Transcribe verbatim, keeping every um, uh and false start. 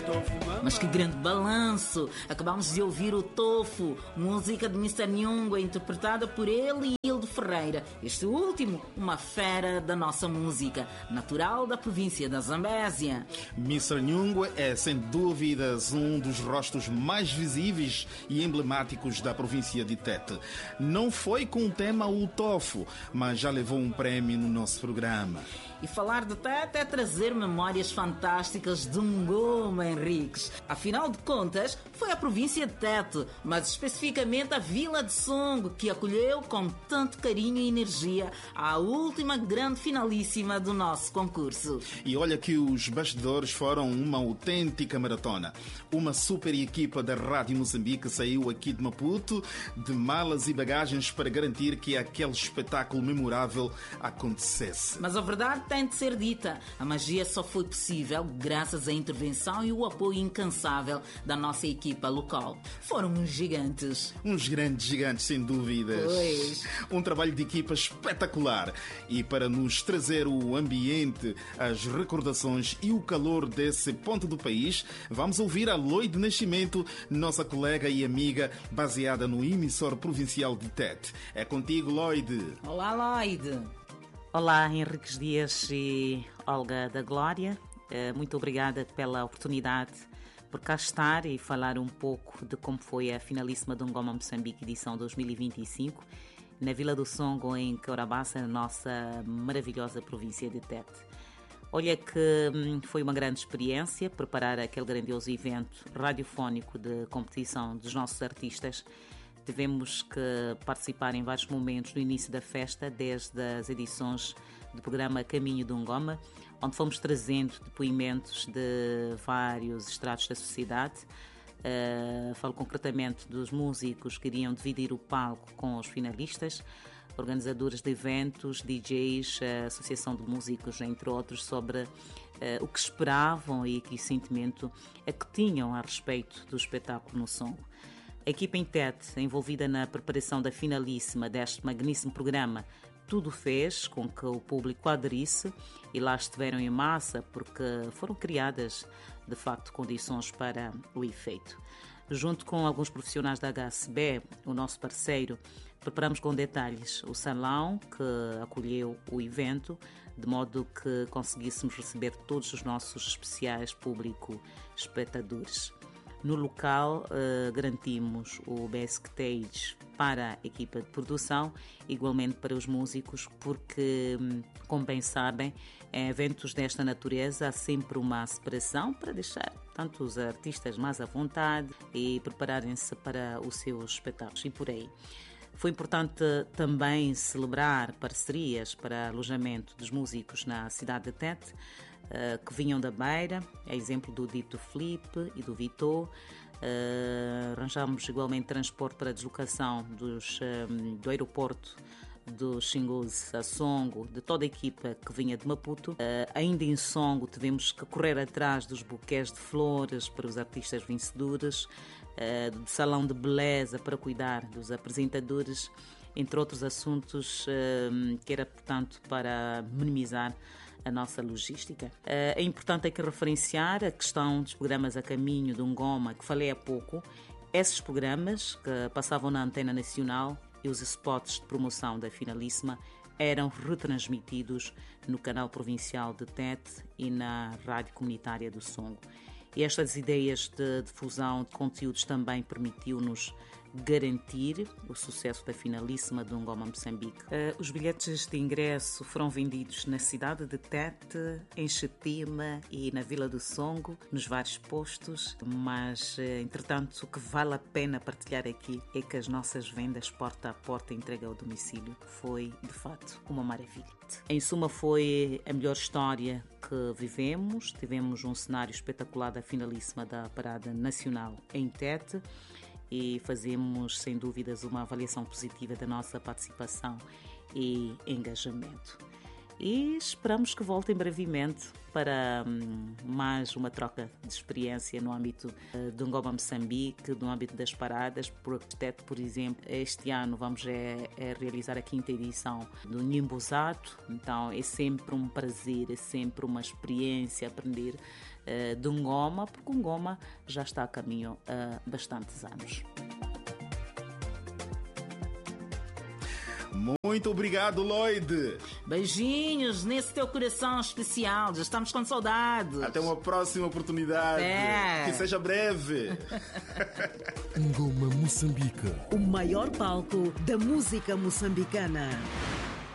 Mas que grande balanço! Acabamos de ouvir o Tofu, música de mister Nyungwe, interpretada por ele e Hildo Ferreira. Este último, uma fera da nossa música, natural da província da Zambésia. mister Nyungwe é, sem dúvidas, um dos rostos mais visíveis e emblemáticos da província de Tete. Não foi com o tema o Tofu, mas já levou um prémio no nosso programa. E falar de Tete é trazer memórias fantásticas de Ngoma, Henriques. Afinal de contas, foi a província de Tete, mas especificamente a Vila de Songo, que acolheu com tanto carinho e energia a última grande finalíssima do nosso concurso. E olha que os bastidores foram uma autêntica maratona. Uma super equipa da Rádio Moçambique saiu aqui de Maputo de malas e bagagens para garantir que aquele espetáculo memorável acontecesse. Mas a verdade tem de ser dita. A magia só foi possível graças à intervenção e o apoio incansável da nossa equipa local. Foram uns gigantes. Uns grandes gigantes, sem dúvidas. Pois. Um trabalho de equipa espetacular. E para nos trazer o ambiente, as recordações e o calor desse ponto do país, vamos ouvir a Loide Nascimento, nossa colega e amiga, baseada no emissor provincial de Tete. É contigo, Loide. Olá, Loide. Olá, Henriques Dias e Olga da Glória. Muito obrigada pela oportunidade por cá estar e falar um pouco de como foi a finalíssima do Ngoma Moçambique edição dois mil e vinte e cinco na Vila do Songo, em Caurabaça, na nossa maravilhosa província de Tete. Olha que foi uma grande experiência preparar aquele grandioso evento radiofónico de competição dos nossos artistas. Tivemos que participar em vários momentos no início da festa, desde as edições do programa Caminho do Ngoma, onde fomos trazendo depoimentos de vários estratos da sociedade. Uh, falo concretamente dos músicos que iriam dividir o palco com os finalistas, organizadores de eventos, D Js, a Associação de Músicos, entre outros, sobre uh, o que esperavam e que sentimento é que tinham a respeito do espetáculo no som. A equipa em Tete, envolvida na preparação da finalíssima deste magnífico programa, tudo fez com que o público aderisse e lá estiveram em massa porque foram criadas, de facto, condições para o efeito. Junto com alguns profissionais da H S B, o nosso parceiro, preparamos com detalhes o salão que acolheu o evento, de modo que conseguíssemos receber todos os nossos especiais público espectadores. No local, eh, garantimos o backstage para a equipa de produção, igualmente para os músicos, porque, como bem sabem, em eventos desta natureza há sempre uma separação para deixar tanto os artistas mais à vontade e prepararem-se para os seus espetáculos e por aí. Foi importante também celebrar parcerias para alojamento dos músicos na cidade de Tete, que vinham da Beira, a exemplo do dito Felipe e do Vitor. Uh, arranjamos igualmente transporte para a deslocação dos, um, do aeroporto do Xingus a Songo, de toda a equipa que vinha de Maputo. Uh, ainda em Songo tivemos que correr atrás dos buquês de flores para os artistas vencedores, uh, do salão de beleza para cuidar dos apresentadores, entre outros assuntos, uh, que era, portanto, para minimizar a nossa logística. É importante aqui referenciar a questão dos programas a caminho do Ngoma, que falei há pouco. Esses programas que passavam na antena nacional e os spots de promoção da finalíssima eram retransmitidos no canal provincial de Tete e na rádio comunitária do Songo. E estas ideias de difusão de conteúdos também permitiu-nos garantir o sucesso da finalíssima do Ngoma Moçambique. Uh, os bilhetes de ingresso foram vendidos na cidade de Tete, em Xetima e na Vila do Songo, nos vários postos, mas, uh, entretanto, o que vale a pena partilhar aqui é que as nossas vendas porta a porta entrega ao domicílio foi, de fato, uma maravilha. Em suma, foi a melhor história que vivemos. Tivemos um cenário espetacular da finalíssima da Parada Nacional em Tete e fazemos, sem dúvidas, uma avaliação positiva da nossa participação e engajamento. E esperamos que voltem brevemente para hum, mais uma troca de experiência no âmbito uh, do Ngoma Moçambique, no âmbito das paradas. Por, por exemplo, este ano vamos é, é realizar a quinta edição do Nimbuzato, então é sempre um prazer, é sempre uma experiência aprender uh, de Ngoma, porque Ngoma já está a caminho há bastantes anos. Muito obrigado, Lloyd. Beijinhos nesse teu coração especial. Já estamos com saudades. Até uma próxima oportunidade. É. Que seja breve. Ngoma Moçambique. O maior palco da música moçambicana.